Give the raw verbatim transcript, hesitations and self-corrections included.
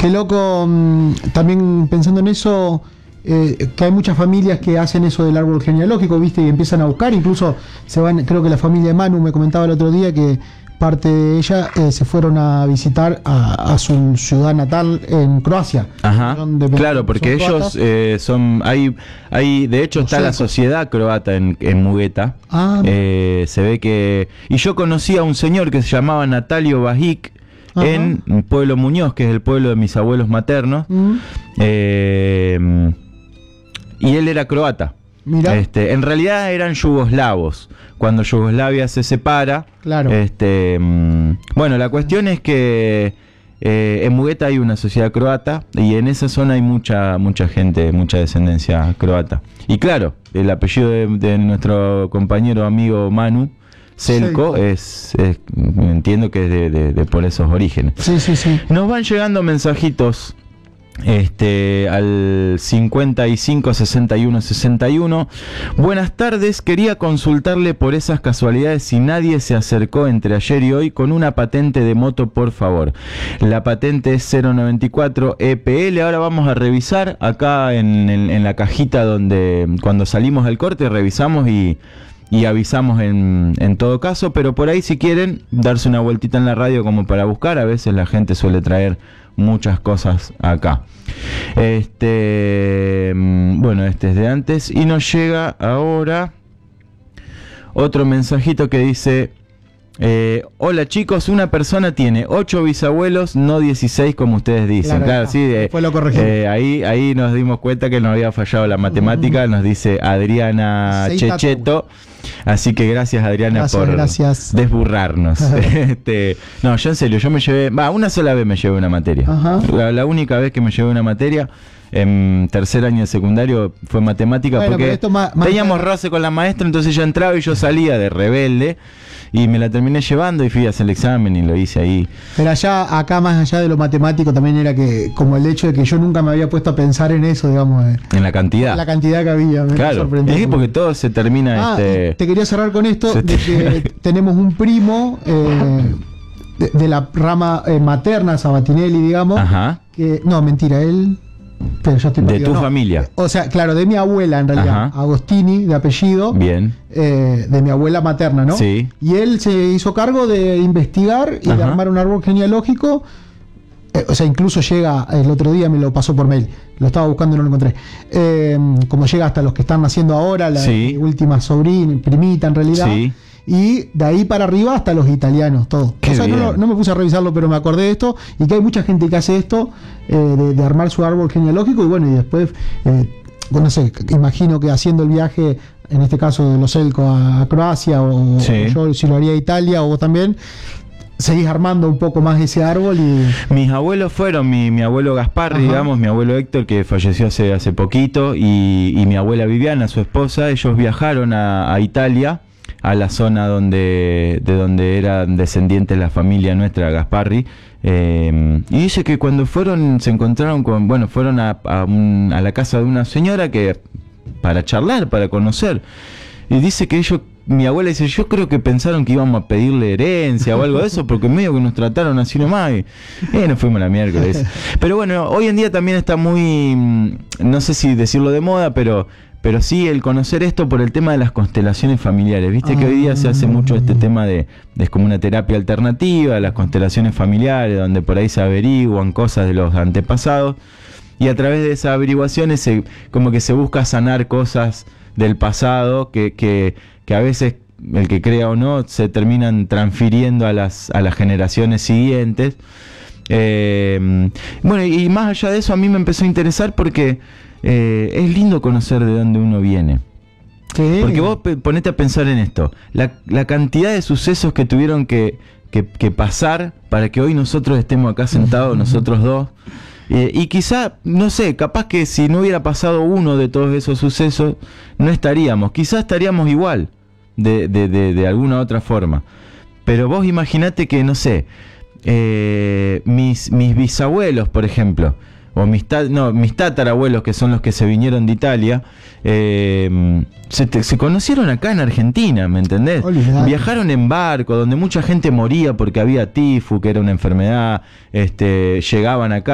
Qué loco, mmm, también pensando en eso, eh, que hay muchas familias que hacen eso del árbol genealógico, ¿viste? Y empiezan a buscar, incluso se van, creo que la familia de Manu me comentaba el otro día que parte de ella eh, se fueron a visitar a, a su ciudad natal en Croacia. Ajá, claro, porque ellos eh, son, hay, hay, de hecho está la sociedad croata en, en Mugueta. Ah, eh, se ve que, y yo conocí a un señor que se llamaba Natalio Bajic, ajá, en Pueblo Muñoz, que es el pueblo de mis abuelos maternos, mm. eh, y él era croata. Mira. Este, en realidad eran yugoslavos. Cuando Yugoslavia se separa, claro. este, mmm, bueno, la cuestión es que eh, en Mugueta hay una sociedad croata y en esa zona hay mucha mucha gente, mucha descendencia croata. Y claro, el apellido de, de nuestro compañero amigo Manu Selko, sí. es, es, entiendo que es de, de, de por esos orígenes. Sí, sí, sí. Nos van llegando mensajitos. Este, al cincuenta y cinco sesenta y uno sesenta y uno. Buenas tardes, quería consultarle por esas casualidades si nadie se acercó entre ayer y hoy con una patente de moto, por favor. La patente es cero noventa y cuatro E P L. Ahora vamos a revisar acá en, en, en la cajita donde cuando salimos del corte revisamos y y avisamos en, en todo caso, pero por ahí si quieren darse una vueltita en la radio como para buscar, a veces la gente suele traer muchas cosas acá. Este, bueno, este es de antes y nos llega ahora otro mensajito que dice: eh, hola chicos, una persona tiene ocho bisabuelos, no dieciséis como ustedes dicen. Claro, claro, sí, eh, fue lo corregido. Eh, ahí, ahí nos dimos cuenta que nos había fallado la matemática, uh-huh. Nos dice Adriana Seita Checheto. Tú. Así que gracias Adriana gracias, por gracias. desburrarnos. este, no, yo en serio, yo me llevé, va, una sola vez me llevé una materia. La, la única vez que me llevé una materia en tercer año de secundario fue matemática, bueno, porque ma- teníamos roce con la maestra, entonces ella entraba y yo salía de rebelde y me la terminé llevando y fui a hacer el examen y lo hice ahí. Pero allá, acá más allá de lo matemático también era que, como el hecho de que yo nunca me había puesto a pensar en eso, digamos. Eh, en la cantidad. La cantidad que había, me claro, sorprendió. Es porque todo se termina... Ah, este... te quería cerrar con esto, de que tenemos un primo eh, de, de la rama eh, materna, Sabatinelli, digamos. Ajá. Que, no, mentira, él... Pero ya estoy de perdido, tu no. familia. O sea, claro, de mi abuela en realidad. Ajá. Agostini, de apellido. Bien. Eh, de mi abuela materna, ¿no? Sí. Y él se hizo cargo de investigar y Ajá. de armar un árbol genealógico. Eh, o sea, incluso llega, el otro día me lo pasó por mail. Lo estaba buscando y no lo encontré. Eh, como llega hasta los que están naciendo ahora, la sí. última sobrina, primita en realidad. Sí. Y de ahí para arriba hasta los italianos, todo. Qué o sea, no, no me puse a revisarlo, pero me acordé de esto. Y que hay mucha gente que hace esto, eh, de, de armar su árbol genealógico. Y bueno, y después, eh, no sé, imagino que haciendo el viaje, en este caso de los Selko a, a Croacia, o, sí. o yo si lo haría a Italia, o vos también, seguís armando un poco más ese árbol. Y mis abuelos fueron, mi, mi abuelo Gaspar, Ajá. digamos, mi abuelo Héctor, que falleció hace, hace poquito, y, y mi abuela Viviana, su esposa. Ellos viajaron a, a Italia, a la zona donde de donde eran descendientes la familia nuestra, Gasparri, eh, y dice que cuando fueron se encontraron con, bueno, fueron a, a, un, a la casa de una señora que para charlar, para conocer, y dice que ellos, mi abuela dice, yo creo que pensaron que íbamos a pedirle herencia o algo de eso, porque medio que nos trataron así nomás y eh, nos fuimos la miércoles. Pero bueno, hoy en día también está muy, no sé si decirlo de moda, pero Pero sí el conocer esto por el tema de las constelaciones familiares. Viste ah, que hoy día se hace mucho este tema de, de es como una terapia alternativa, las constelaciones familiares, donde por ahí se averiguan cosas de los antepasados. Y a través de esas averiguaciones se, como que se busca sanar cosas del pasado que, que, que a veces, el que crea o no, se terminan transfiriendo a las, a las generaciones siguientes. Eh, bueno, y más allá de eso a mí me empezó a interesar porque Eh, es lindo conocer de dónde uno viene. ¿Qué? Porque vos pe- ponete a pensar en esto. La, la cantidad de sucesos que tuvieron que, que, que pasar para que hoy nosotros estemos acá sentados, nosotros dos. Eh, y quizá, no sé, capaz que si no hubiera pasado uno de todos esos sucesos, no estaríamos. Quizá estaríamos igual, de, de, de, de alguna otra forma. Pero vos imaginate que, no sé, eh, mis, mis bisabuelos, por ejemplo, o mis, ta- no, mis tatarabuelos, que son los que se vinieron de Italia, eh, se, te, se conocieron acá en Argentina, ¿me entendés? Olvidate. Viajaron en barco, donde mucha gente moría porque había tifus, que era una enfermedad, este, llegaban acá.